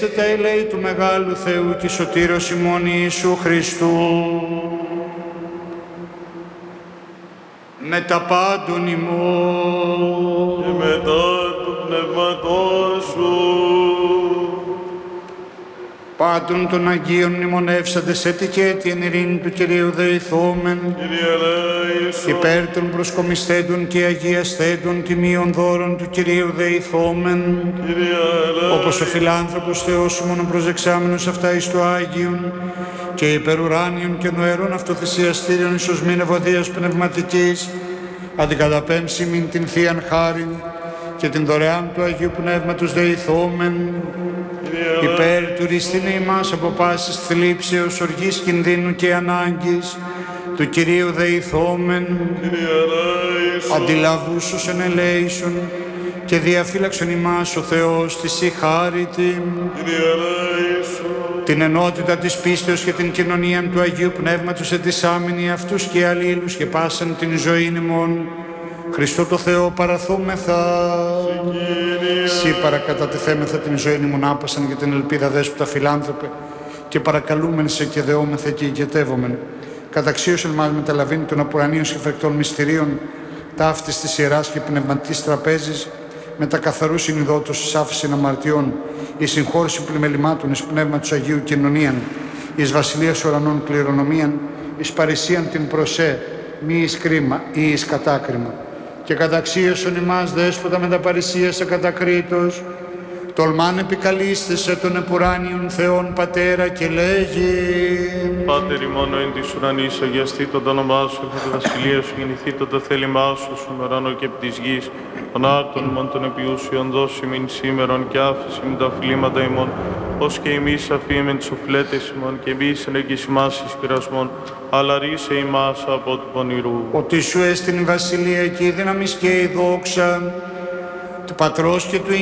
Τα ελέη του Μεγάλου Θεού και Σωτήρος ημών Ιησού Χριστού, με τα πάντων ημών και μετά του πνεύματός σου. Πάντων των Αγίων μνημονεύσαντες έτη και έτη εν ειρήνη του Κυρίου δεηθόμεν. Κύριε ελέησον. Υπέρ των προσκομισθέντων και αγιασθέντων τιμίων δώρων του Κυρίου δεηθόμεν. Κύριε ελέησον. Όπως ο φιλάνθρωπος Θεός ημών ο προσδεξάμενος αυτά εις το Άγιον και υπερουράνιον και νοερών αυτοθυσιαστήριων εις οσμήν ευωδίας πνευματικής, αντικαταπέμψει μην την Θείαν χάριν και την δωρεάν του Αγίου Πνεύματος δεηθόμεν. Υπέρ του ρηστίνη ημάς από πάσης θλίψεως, οργής, κινδύνου και ανάγκης, του Κυρίου δεηθόμεν. Αντιλαβούς ως ενελέησον και διαφύλαξον ημάς ο Θεός της η χάρητη. Την ενότητα της πίστεως και την κοινωνία του Αγίου Πνεύματος ετισάμενοι αυτούς και αλλήλους και πάσαν την ζωή ημών. Χριστό το Θεό παραθούμεθα. Συ παρακατατεθέμεθα την ζωή ημών άπασαν για την ελπίδα δέσποτα φιλάνθρωπε και παρακαλούμεν σε και δεόμεθα και ηγετεύομεν. Καταξίωσεν μας μεταλαβήνει των απουρανίων και φρεκτών μυστηρίων ταύτης της Ιεράς και Πνευματικής Τραπέζης με τα καθαρού συνειδότος εις άφησιν αμαρτιών, η συγχώρηση πλημελημάτων εις πνεύματος Αγίου κοινωνίαν, εις βασιλείας ουρανών κληρονομίαν, εις παρησίαν την προσέ, μη εις κρίμα ή εις κατάκριμα. Και καταξίωσον ημάς δέσποτα με τα παρησίας ακατακρίτως, τολμάν επικαλείσθεσαι των επουράνιων Θεών Πατέρα και λέγει: Πάτερ ημών εν της ουρανής, αγιαστήτω το όνομά σου, και το βασιλεία σου γεννηθήτω το θέλημά σου, στον ουρανό και επί της γης. Των άρτων ημών των επιούσιων δώσει μην σήμερον και άφηση μην τα οφειλήματα ημών, ως και εμείς αφήμεν τους οφειλέτες ημών, και εμείς εν εκείς ημάς εις πειρασμών, αλλά ρίσε ημάς από του πονηρού. Ότι σου έστειν η βασιλεία και η δύναμις και η δόξα του Πατρός και του